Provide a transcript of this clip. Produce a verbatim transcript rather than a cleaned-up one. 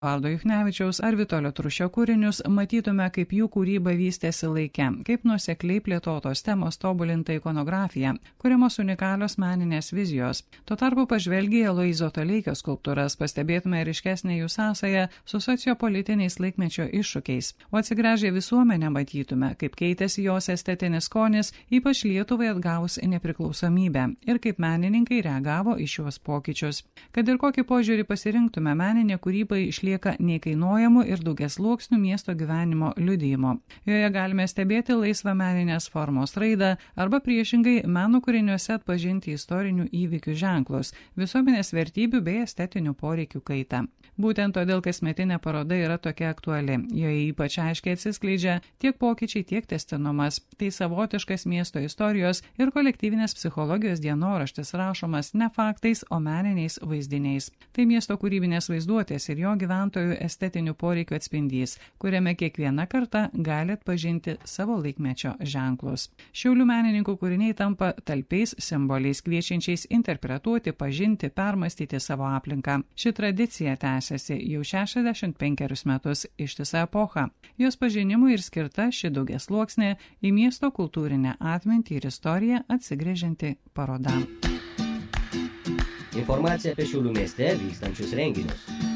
Valdo Juchnevičiaus ar Vitolio Trušio kūrinius, matytume, kaip jų kūryba vystėsi laike, kaip nuosekliai plėtotos temos tobulinta ikonografija, kuriamos unikalios meninės vizijos. Tuo tarpu pažvelgiai Aloyzo Toleikio skulptūras, pastebėtume ryškesnę jų sąsają su sociopolitiniais laikmečio iššūkiais, o atsigręžę visuomenę matytume, kaip keitėsi jos estetinis skonis, ypač Lietuvai atgavus nepriklausomybę, ir kaip menininkai reagavo į šiuos pokyčius. Kad ir kokį požiūrį pasirinktume, meninė kūryba išlieka lieka neįkainojamų ir daugiasluoksnių miesto gyvenimo liudijimo. Joje galime stebėti laisvą meninės formos raidą arba priešingai meno kūriniuose atpažinti istorinių įvykių ženklus, visuomenės vertybių bei estetinių poreikių kaitą. Būtent todėl kasmetinė paroda yra tokia aktuali. Joje ypač aiškiai atsiskleidžia tiek pokyčiai, tiek tęstinumas. Tai savotiškas miesto istorijos ir kolektyvinės psichologijos dienoraštis rašomas ne faktais, o meniniais vaizdiniais. Tai miesto kūrybinės vaizduotės ir jo gyventojų estetinių poreikių atspindys, kuriame kiekviena karta gali atpažinti savo laikmečio ženklus. Šiaulių menininkų kūriniai tampa talpiais simboliais, kviečiančiais interpretuoti, pažinti, permastyti savo aplinką. Ši tradicija tęsiasi jau šešiasdešimt penkerius metus, ištisą epochą. Jos pažinimui ir skirta ši daugiasluoksnė į miesto kultūrinę atmintį ir istoriją atsigręžianti paroda. Informacija apie Šiaulių mieste vykstančius renginius.